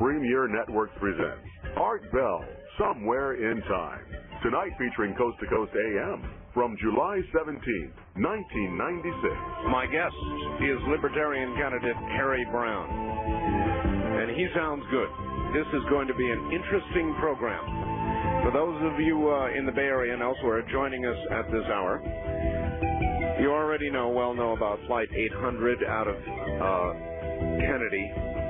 Premier Networks presents Art Bell, Somewhere in Time. Tonight featuring Coast to Coast AM from July 17th, 1996. My guest is Libertarian candidate Harry Browne, and he sounds good. This is going to be an interesting program. For those of you in the Bay Area and elsewhere joining us at this hour, you already know about Flight 800 out of Kennedy.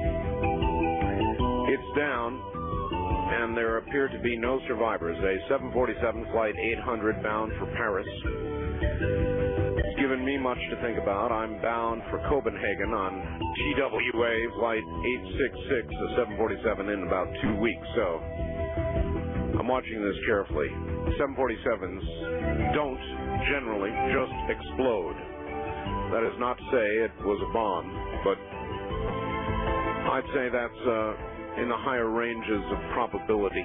It's down, and there appear to be no survivors. A 747 Flight 800 bound for Paris. It's given me much to think about. I'm bound for Copenhagen on TWA Flight 866, a 747, in about 2 weeks, so I'm watching this carefully. 747s don't generally just explode. That is not to say it was a bomb, but I'd say that's in the higher ranges of probability.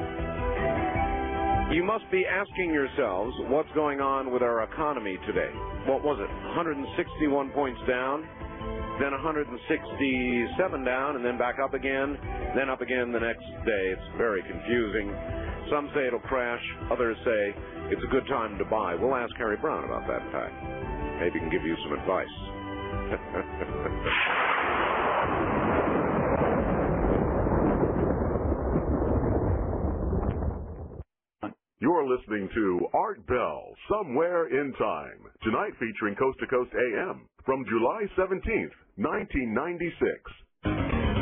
You must be asking yourselves what's going on with our economy today. What was it? 161 points down, then 167 down, and then back up again, then up again the next day. It's very confusing. Some say it'll crash. Others say it's a good time to buy. We'll ask Harry Browne about that, in fact. Maybe he can give you some advice. You're listening to Art Bell, Somewhere in Time. Tonight featuring Coast to Coast AM from July 17th, 1996.